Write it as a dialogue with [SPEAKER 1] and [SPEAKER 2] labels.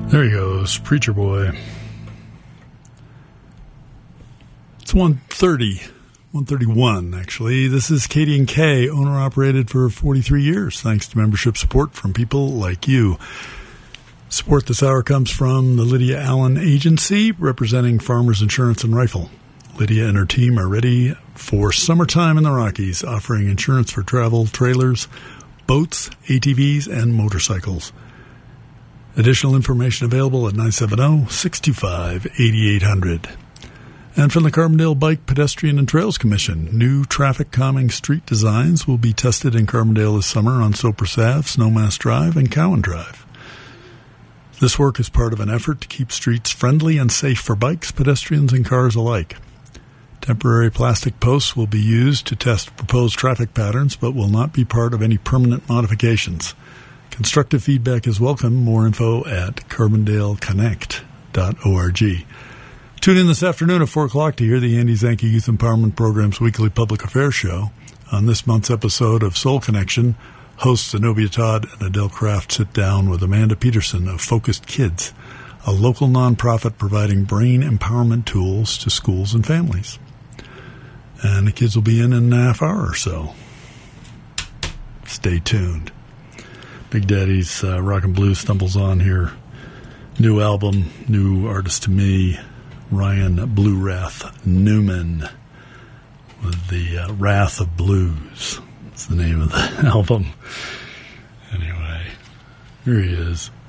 [SPEAKER 1] There he goes, Preacher Boy. It's 1:31 actually. This is KD&K, owner-operated for 43 years, thanks to membership support from people like you. Support this hour comes from the Lydia Allen Agency, representing Farmers Insurance and Rifle. Lydia and her team are ready for summertime in the Rockies, offering insurance for travel, trailers, boats, ATVs, and motorcycles. Additional information available at 970-625-8800. And from the Carbondale Bike, Pedestrian and Trails Commission, new traffic calming street designs will be tested in Carbondale this summer on Cypress Ave, Snowmass Drive, and Cowan Drive. This work is part of an effort to keep streets friendly and safe for bikes, pedestrians, and cars alike. Temporary plastic posts will be used to test proposed traffic patterns, but will not be part of any permanent modifications. Constructive feedback is welcome. More info at carbondaleconnect.org. Tune in this afternoon at 4 o'clock to hear the Andy Zanke Youth Empowerment Program's weekly public affairs show. On this month's episode of Soul Connection, hosts Zenobia Todd and Adele Kraft sit down with Amanda Peterson of Focused Kids, a local nonprofit providing brain empowerment tools to schools and families. And the kids will be in a half hour or so. Stay tuned. Big Daddy's Rock and Blues stumbles on here. New album, new artist to me, Ryan Blue Wrath Newman, with the Wrath of Blues. That's the name of the album. Anyway, here he is.